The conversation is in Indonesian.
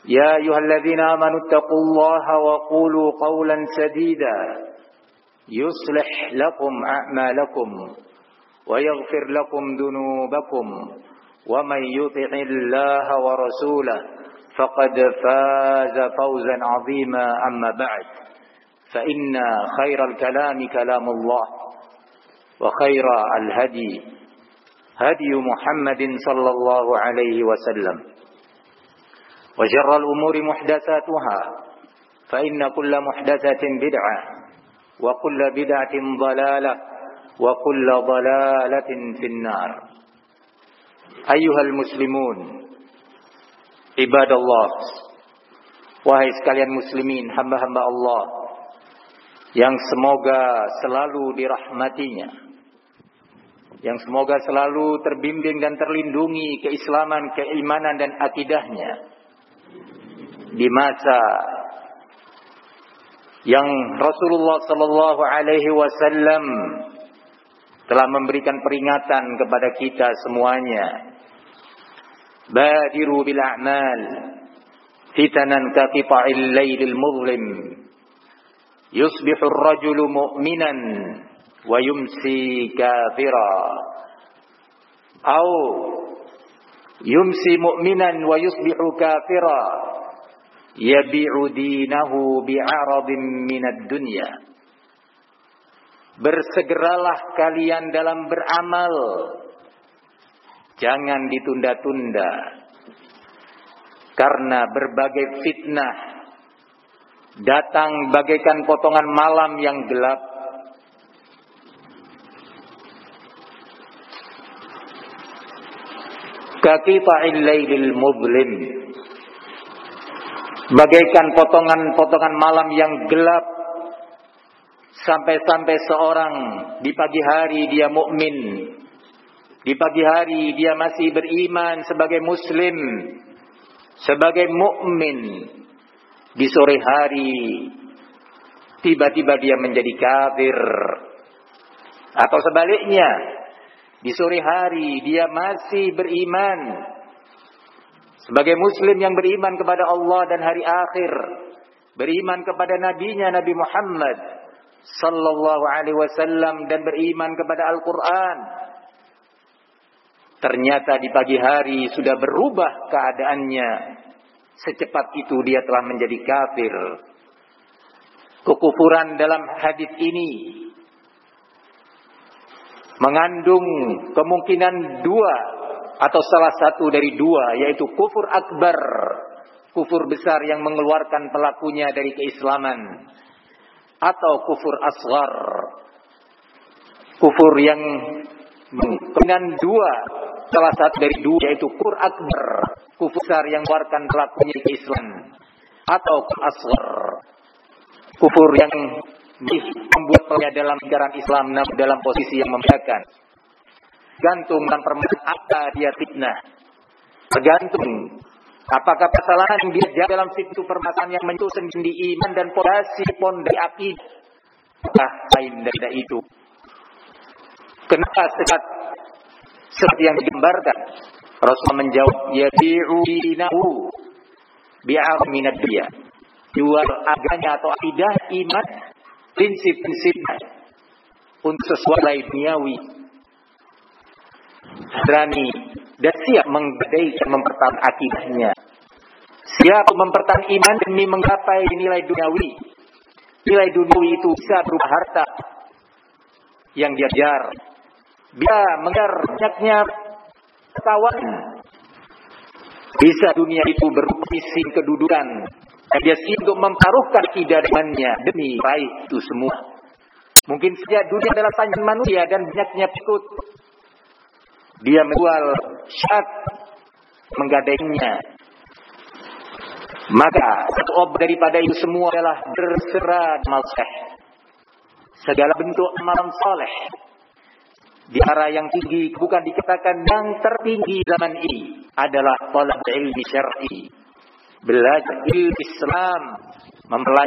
يا أيها الذين آمنوا اتقوا الله وقولوا قولا سديدا يصلح لكم أعمالكم ويغفر لكم ذنوبكم ومن يطع الله ورسوله فقد فاز فوزا عظيما. أما بعد، فإن خير الكلام كلام الله وخير الهدي هدي محمد صلى الله عليه وسلم وشر الأمور محدثاتها فإن كل محدثة بدعة وكل بدعة ضلالة وكل ضلالة في النار. أيها المسلمون عباد الله, wahai sekalian muslimin, hamba-hamba Allah yang semoga selalu dirahmatinya, yang semoga selalu terbimbing dan terlindungi keislaman, keimanan dan akidahnya di masa yang Rasulullah sallallahu alaihi wasallam telah memberikan peringatan kepada kita semuanya. Badiru bil a'mal fitanan ka qita'il lailil muzlim yusbihu ar-rajulu mu'minan wa yumsi kafira au yumsi mu'minan wa yusbihu kafira yabi'u dinahu bi'aradin minad dunya. Bersegeralah kalian dalam beramal, jangan ditunda-tunda, karena berbagai fitnah datang bagaikan potongan malam yang gelap. Kaqita'il lailil muzlim, bagaikan potongan-potongan malam yang gelap, sampai-sampai seorang di pagi hari dia mukmin, di pagi hari dia masih beriman sebagai muslim, sebagai mukmin, di sore hari tiba-tiba dia menjadi kafir, atau sebaliknya, di sore hari dia masih beriman sebagai muslim yang beriman kepada Allah dan hari akhir, beriman kepada nabinya Nabi Muhammad sallallahu alaihi wasallam dan beriman kepada Al-Qur'an. Ternyata di pagi hari sudah berubah keadaannya. Secepat itu dia telah menjadi kafir. Kekufuran dalam hadis ini mengandung kemungkinan dua atau salah satu dari dua, yaitu kufur akbar, kufur besar yang mengeluarkan pelakunya dari keislaman, atau kufur asghar, kufur yang kemungkinan dua, salah satu dari dua, yaitu kufur akbar, kufur besar yang mengeluarkan pelakunya dari Islam, atau kufur asghar, kufur yang membuat pelakunya dalam ajaran Islam namun dalam posisi yang membedakan. Gantung dalam permasalahan apa dia fitnah, tergantung apakah kesalahan yang dia jaga dalam situ permasalahan yang menyentuh sendi iman dan pondasi akidah, apakah lain dari itu. Kenapa seperti yang digambarkan? Rasul menjawab, yabi'u dinahu bi'ar minad dunya, jual agamanya atau akidah, iman, prinsip-prinsipnya untuk sesuatu duniawi, berani dan siap menggadaikan mempertahankan akidahnya, siap mempertahankan iman demi menggapai nilai duniawi. Nilai duniawi itu bisa berupa harta yang dia kejar, bisa mengejar banyaknya kawan, bisa dunia itu berupa isi kedudukan, dan dia siap untuk memtaruhkan akidah dengannya demi raih itu semua. Mungkin saja dunia adalah sanjungan manusia dan banyaknya pengikut. Dia menjual syak, menggadainya. Maka satu obat daripada itu semua adalah berserah amal saleh. Segala bentuk amalan saleh. Di arah yang tinggi, bukan dikatakan yang tertinggi zaman ini, adalah talab ilmi syar'i. Belajar ilmu Islam, mempelajari